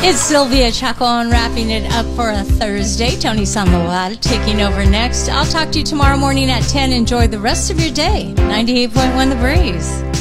It's Sylvia Chacon wrapping it up for a Thursday. Tony Sandoval taking over next. I'll talk to you tomorrow morning at 10. Enjoy the rest of your day. 98.1 The Breeze.